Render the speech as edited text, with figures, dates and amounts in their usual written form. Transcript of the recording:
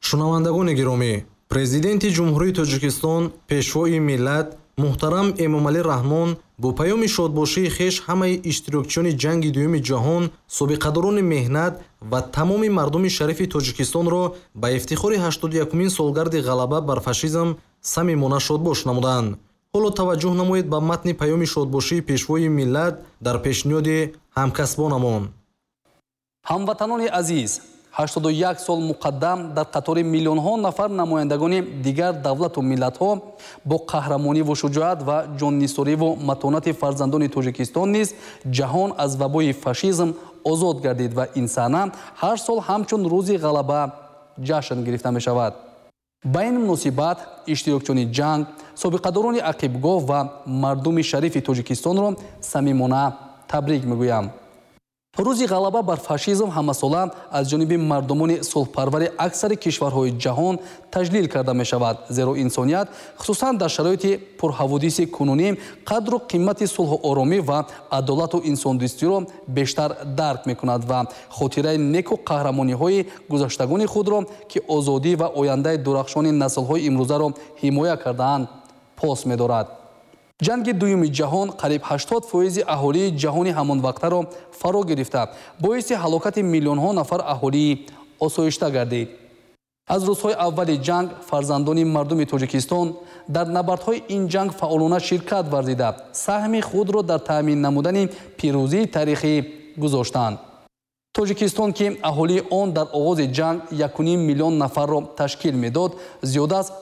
шунавандагони гиромӣ, президенти ҷумҳурии Тоҷикистон, пешвои миллат муҳтарам Эмомалӣ Раҳмон бо паёми шодбошии хеш ҳамаи иштирокчиёни ҷанги дуюми ҷаҳон, собиқадорони меҳнат ва тамоми мардуми шарифи Тоҷикистонро ба ифтихори 81-умин солгарди ғалаба бар фашизм самимона шодбош намуданд. ҳоло таваҷҷӯҳ намоед ба матни паёми шодбошии пешвои миллат дар пешниҳоди ҳамкасбонамон. ҳамватанони азиз, 81 сол муқаддам дар қатори миллионҳо нафар намояндагони дигар давлату миллатҳо бо қаҳрамониву шуҷоат ва ҷоннисориву матонати фарзандони Тоҷикистон низ ҷаҳон аз вабои фашизм озод гардид ва ин саҳна ҳар сол ҳамчун рӯзи ғалаба ҷашн гирифта мешавад. ба ин муносибат иштирокчиёни ҷанг, собиқадорони ақибгоҳ ва мардуми шарифи Тоҷикистонро самимона табрик мегӯям. рӯзи ғалаба бар фашизм ҳамасола аз ҷониби мардумони сулҳпарвари аксари кишварҳои ҷаҳон таҷлил карда мешавад, зеро инсоният хусусан дар шароити пурҳаводиси кунунӣ қадру қимати сулҳу оромӣ ва адолату инсондӯстиро бештар дарк мекунад ва хотираи неку қаҳрамониҳои гузаштагони худро ки озодӣ ва ояндаи дурахшони наслҳои имрӯзаро ҳимоя кардаанд пос медорад. ҷанги дуюми ҷаҳон қариб 80% аҳолии ҷаҳони ҳамонвақтаро фаро гирифта, боиси ҳалокати миллионҳо нафар аҳолии осоишта гардид. аз рӯзҳои аввали ҷанг фарзандони мардуми Тоҷикистон дар набардҳои ин ҷанг фаъолона ширкат варзида, саҳми худро дар таъмин намудани пирӯзии таърихӣ гузоштанд. Тоҷикистон ки аҳолии он дар оғози ҷанг 1.5 миллион нафарро ташкил медод, зиёда аз